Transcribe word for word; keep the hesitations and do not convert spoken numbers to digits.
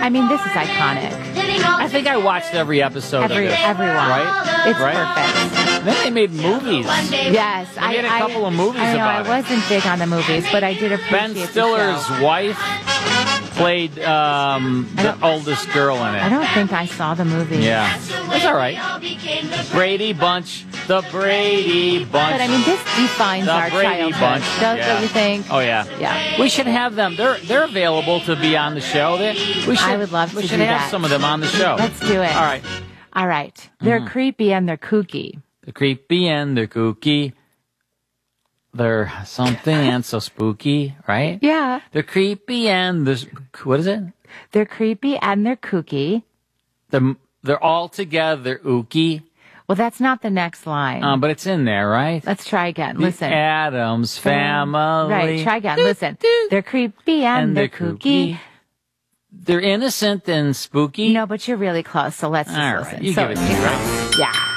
I mean, this is iconic. I think I watched every episode Every, of this. everyone. Right? It's right? perfect. Then they made movies. Yes. They I made a I- couple of movies I know, about it. I wasn't big on the movies, but I did appreciate Ben the Stiller's show. wife played um, the oldest girl in I it. don't think I saw the movie. Yeah. It's all right. Brady Bunch. The Brady Bunch. But I mean, this defines The our Brady childhood. Bunch. Don't, Yeah. don't you think? Oh, yeah. Yeah. We should have them. They're they're available to be on the show. They, we should, I would love we to should do have that. some of them on the show. Let's do it. All right. All right. They're Mm-hmm. creepy and they're kooky. They're creepy and they're kooky. They're something and so spooky, right? Yeah. They're creepy and there's, what is it? They're creepy and they're kooky. They're, they're all together ooky. Well, that's not the next line. Um, but it's in there, right? Let's try again. The Listen. Addams Family. Right. Try again. Listen. They're creepy and, And they're they're kooky. kooky. They're innocent and spooky. No, but you're really close, so let's just All listen. right. You so, give it to me, right? Yeah.